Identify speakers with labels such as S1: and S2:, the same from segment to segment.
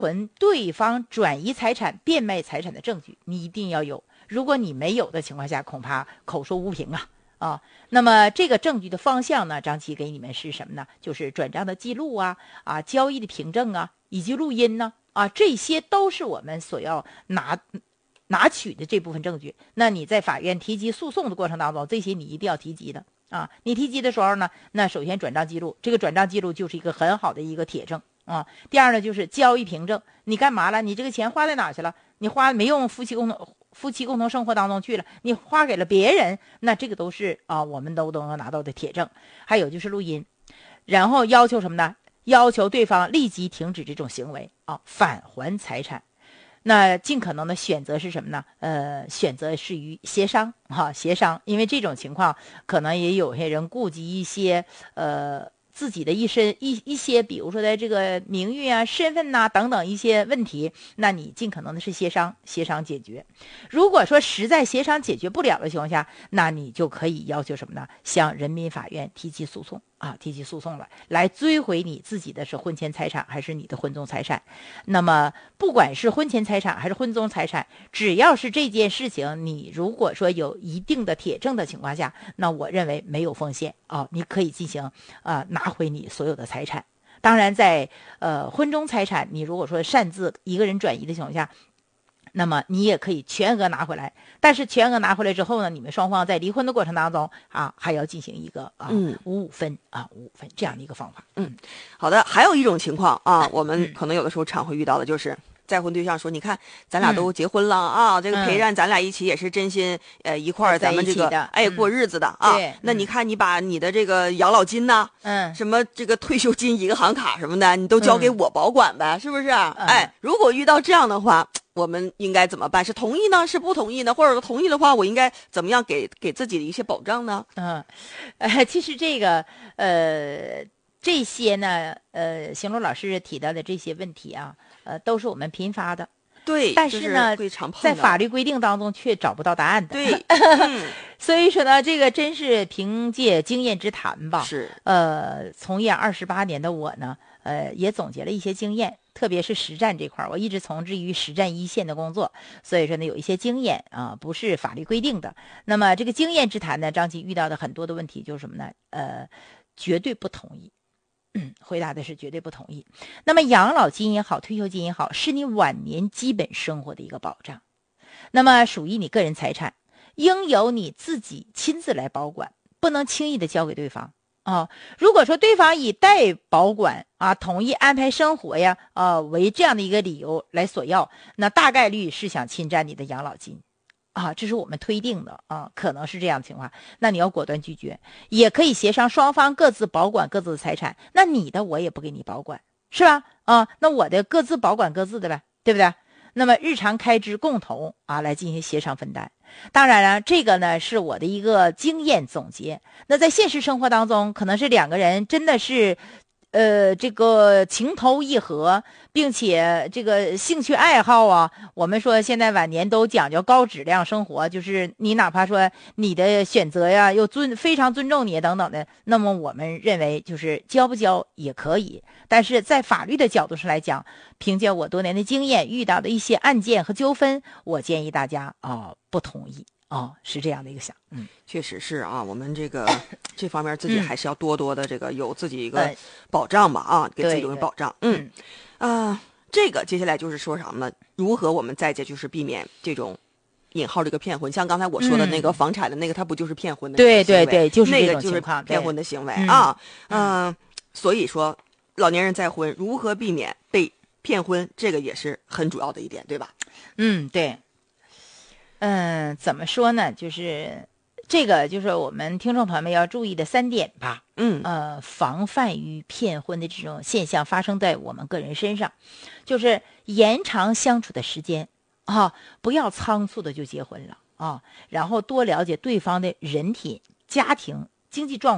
S1: 婚对方转移财产、变卖财产的证据，你一定要有。如果你没有的情况下，恐怕口说无凭啊。那么这个证据的方向呢，张琪给你们是什么呢？就是转账的记录交易的凭证以及录音这些都是我们所要拿取的这部分证据。那你在法院提及诉讼的过程当中，这些你一定要提及的你提及的时候呢，那首先转账记录，这个转账记录就是一个很好的一个铁证第二呢，就是交易凭证，你干嘛了？你这个钱花在哪去了？你花没用夫妻共同生活当中去了，你花给了别人，那这个都是我们都能拿到的铁证。还有就是录音，然后要求什么呢？要求对方立即停止这种行为返还财产。那尽可能的选择是什么呢？选择是于协商协商，因为这种情况可能也有些人顾及一些自己的一些，比如说在这个名誉身份等等一些问题，那你尽可能的是协商解决。如果说实在协商解决不了的情况下，那你就可以要求什么呢？向人民法院提起诉讼来追回你自己的是婚前财产还是你的婚中财产。那么不管是婚前财产还是婚中财产，只要是这件事情你如果说有一定的铁证的情况下，那我认为没有风险你可以进行拿回你所有的财产。当然在婚中财产，你如果说擅自一个人转移的情况下，那么你也可以全额拿回来。但是全额拿回来之后呢，你们双方在离婚的过程当中还要进行一个五五分这样的一个方法。
S2: 好的。还有一种情况我们可能有的时候常会遇到的，就是再婚对象说，你看咱俩都结婚了这个陪伴咱俩一起也是真心一块儿咱们这个过日子的那你看你把你的这个养老金什么这个退休金银行卡什么的，你都交给我保管呗，是不是如果遇到这样的话，我们应该怎么办？是同意呢？是不同意呢？或者同意的话，我应该怎么样给自己的一些保障呢？
S1: 其实这个这些呢邢璐老师提到的这些问题都是我们频发的。
S2: 对，
S1: 但是呢，在法律规定当中却找不到答案的。
S2: 对，
S1: 所以说呢，这个真是凭借经验之谈吧。
S2: 是，
S1: 从业28年的我呢，也总结了一些经验，特别是实战这块，我一直从事于实战一线的工作，所以说呢，有一些经验不是法律规定的。那么这个经验之谈呢，张琪遇到的很多的问题就是什么呢？绝对不同意。回答的是绝对不同意。那么养老金也好，退休金也好，是你晚年基本生活的一个保障。那么属于你个人财产，应由你自己亲自来保管，不能轻易的交给对方如果说对方以代保管同意安排生活为这样的一个理由来索要，那大概率是想侵占你的养老金这是我们推定的可能是这样的情况，那你要果断拒绝。也可以协商双方各自保管各自的财产，那你的我也不给你保管，是吧那我的各自保管各自的呗，对不对？那么日常开支共同来进行协商分担。当然了，这个呢是我的一个经验总结。那在现实生活当中，可能是两个人真的是这个情投意合，并且这个兴趣爱好我们说现在晚年都讲究高质量生活，就是你哪怕说你的选择又非常尊重你等等的，那么我们认为就是交不交也可以。但是在法律的角度上来讲，凭借我多年的经验，遇到的一些案件和纠纷，我建议大家不同意是这样的一个想。
S2: 确实是我们这方面自己还是要多多的这个有自己一个保障吧给自己有保障。这个接下来就是说什么呢？如何我们再就是避免这种引号这个骗婚，像刚才我说的那个房产的那个，它不就是骗婚的行为？
S1: 对，就是
S2: 那个就是骗婚的行为所以说老年人再婚如何避免被骗婚，这个也是很主要的一点，对吧？
S1: 对。怎么说呢？就是这个，就是我们听众朋友们要注意的3点吧。防范于骗婚的这种现象发生在我们个人身上，就是延长相处的时间不要仓促的就结婚了然后多了解对方的人品、家庭、经济状况，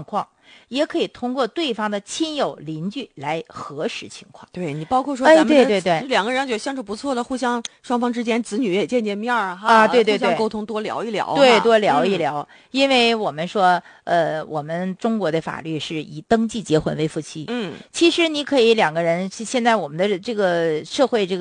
S1: 也可以通过对方的亲友邻居来核实情况。
S2: 对，你包括说咱们
S1: 对
S2: 两个人觉得相处不错了，互相双方之间子女也见面哈
S1: 啊，对，
S2: 互相沟通，多聊一聊，
S1: 对，多聊一聊。因为我们说我们中国的法律是以登记结婚为夫妻。其实你可以两个人，现在我们的这个社会这个